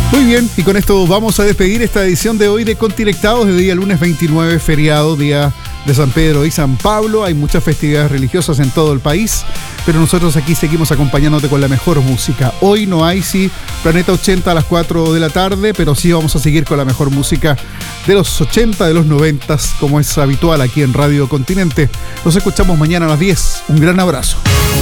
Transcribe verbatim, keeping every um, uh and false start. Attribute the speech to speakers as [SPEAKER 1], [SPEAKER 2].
[SPEAKER 1] Muy bien, y con esto vamos a despedir esta edición de hoy de Contilectados, de día lunes veintinueve, feriado, día de San Pedro y San Pablo. Hay muchas festividades religiosas en todo el país, pero nosotros aquí seguimos acompañándote con la mejor música. Hoy no hay, sí, Planeta ochenta a las cuatro de la tarde, pero sí vamos a seguir con la mejor música de los ochenta, de los noventa, como es habitual aquí en Radio Continente. Nos escuchamos mañana a las diez. Un gran abrazo.